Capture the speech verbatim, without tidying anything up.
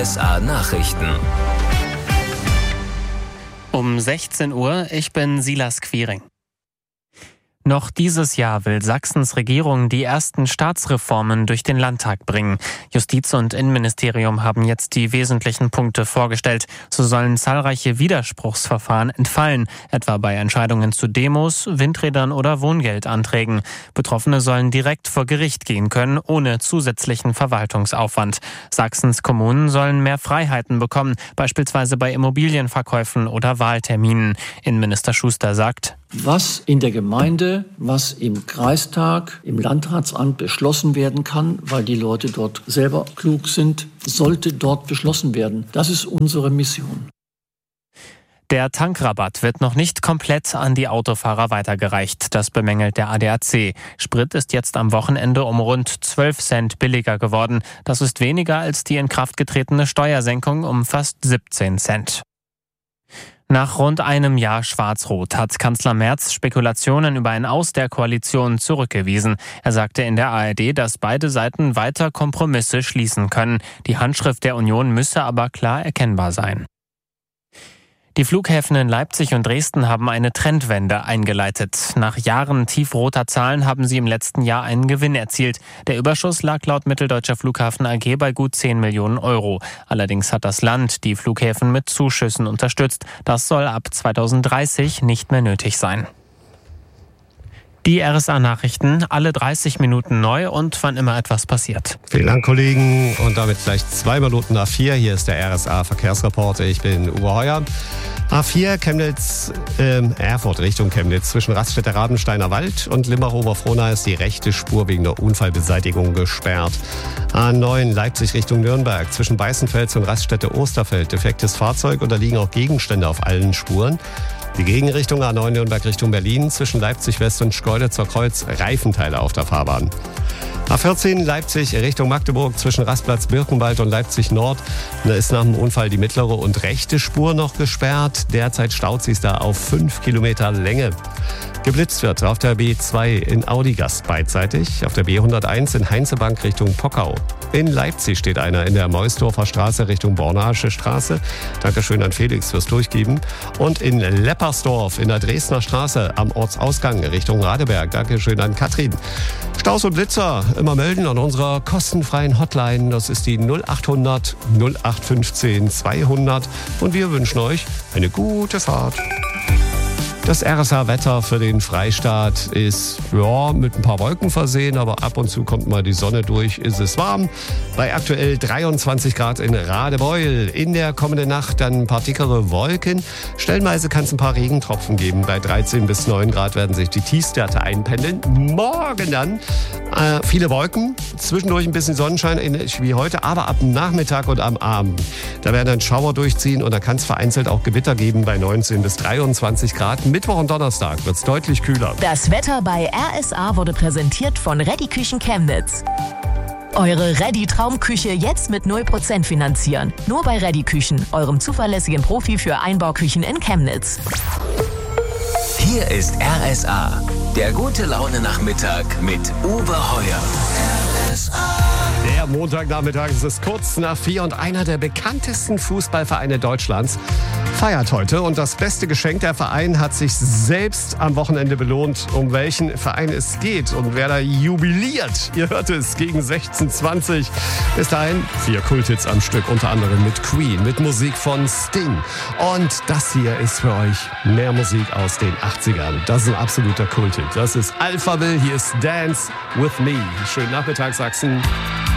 S A Nachrichten. Um sechzehn Uhr, ich bin Silas Quiring. Noch dieses Jahr will Sachsens Regierung die ersten Staatsreformen durch den Landtag bringen. Justiz- und Innenministerium haben jetzt die wesentlichen Punkte vorgestellt. So sollen zahlreiche Widerspruchsverfahren entfallen, etwa bei Entscheidungen zu Demos, Windrädern oder Wohngeldanträgen. Betroffene sollen direkt vor Gericht gehen können, ohne zusätzlichen Verwaltungsaufwand. Sachsens Kommunen sollen mehr Freiheiten bekommen, beispielsweise bei Immobilienverkäufen oder Wahlterminen. Innenminister Schuster sagt: Was in der Gemeinde, was im Kreistag, im Landratsamt beschlossen werden kann, weil die Leute dort selber klug sind, sollte dort beschlossen werden. Das ist unsere Mission. Der Tankrabatt wird noch nicht komplett an die Autofahrer weitergereicht. Das bemängelt der A D A C. Sprit ist jetzt am Wochenende um rund zwölf Cent billiger geworden. Das ist weniger als die in Kraft getretene Steuersenkung um fast siebzehn Cent. Nach rund einem Jahr Schwarz-Rot hat Kanzler Merz Spekulationen über ein Aus der Koalition zurückgewiesen. Er sagte in der A R D, dass beide Seiten weiter Kompromisse schließen können. Die Handschrift der Union müsse aber klar erkennbar sein. Die Flughäfen in Leipzig und Dresden haben eine Trendwende eingeleitet. Nach Jahren tiefroter Zahlen haben sie im letzten Jahr einen Gewinn erzielt. Der Überschuss lag laut Mitteldeutscher Flughafen A G bei gut zehn Millionen Euro. Allerdings hat das Land die Flughäfen mit Zuschüssen unterstützt. Das soll ab zweitausenddreißig nicht mehr nötig sein. Die R S A-Nachrichten, alle dreißig Minuten neu und wann immer etwas passiert. Vielen Dank, Kollegen. Und damit gleich zwei Minuten nach vier. Hier ist der R S A-Verkehrsreporter. Ich bin Uwe Heuer. A vier Chemnitz, äh, Erfurt Richtung Chemnitz. Zwischen Raststätte Rabensteiner Wald und Limbach-Oberfrohna ist die rechte Spur wegen der Unfallbeseitigung gesperrt. A neun Leipzig Richtung Nürnberg. Zwischen Beißenfels und Raststätte Osterfeld. Defektes Fahrzeug und da liegen auch Gegenstände auf allen Spuren. Die Gegenrichtung A neun Nürnberg Richtung Berlin, zwischen Leipzig West und Schkeuditzer Kreuz, Reifenteile auf der Fahrbahn. A vierzehn Leipzig Richtung Magdeburg, zwischen Rastplatz Birkenwald und Leipzig Nord. Da ist nach dem Unfall die mittlere und rechte Spur noch gesperrt. Derzeit staut sie da auf fünf Kilometer Länge. Geblitzt wird auf der B zwei in Audigast beidseitig, auf der B hunderteins in Heinzebank Richtung Pockau. In Leipzig steht einer in der Meusdorfer Straße Richtung Bornasche Straße. Dankeschön an Felix fürs Durchgeben. Und in Leppersdorf in der Dresdner Straße am Ortsausgang Richtung Radeberg. Dankeschön an Katrin. Staus und Blitzer immer melden an unserer kostenfreien Hotline. Das ist die null achthundert null acht fünfzehn zweihundert. Und wir wünschen euch eine gute Fahrt. Das R S A-Wetter für den Freistaat ist ja, mit ein paar Wolken versehen, aber ab und zu kommt mal die Sonne durch, ist es warm. Bei aktuell dreiundzwanzig Grad in Radebeul. In der kommenden Nacht dann ein paar dickere Wolken. Stellenweise kann es ein paar Regentropfen geben. Bei dreizehn bis neun Grad werden sich die Tiefstwerte einpendeln. Morgen dann äh, viele Wolken, zwischendurch ein bisschen Sonnenschein, ähnlich wie heute, aber ab Nachmittag und am Abend. Da werden dann Schauer durchziehen und da kann es vereinzelt auch Gewitter geben bei neunzehn bis dreiundzwanzig Grad. Mittwoch und Donnerstag wird es deutlich kühler. Das Wetter bei R S A wurde präsentiert von Reddy Küchen Chemnitz. Eure Reddy Traumküche jetzt mit null Prozent finanzieren. Nur bei Reddy Küchen, eurem zuverlässigen Profi für Einbauküchen in Chemnitz. Hier ist R S A, der gute Laune Nachmittag mit Uwe Heuer. R S A. Der Montagnachmittag ist es kurz nach vier und einer der bekanntesten Fußballvereine Deutschlands feiert heute. Und das beste Geschenk, der Verein hat sich selbst am Wochenende belohnt, um welchen Verein es geht und wer da jubiliert. Ihr hört es gegen sechzehn zwanzig. Bis dahin vier Kulthits am Stück, unter anderem mit Queen, mit Musik von Sting. Und das hier ist für euch mehr Musik aus den achtzigern. Das ist ein absoluter Kulthit. Das ist Alphaville, hier ist Dance With Me. Schönen Nachmittag, Sachsen.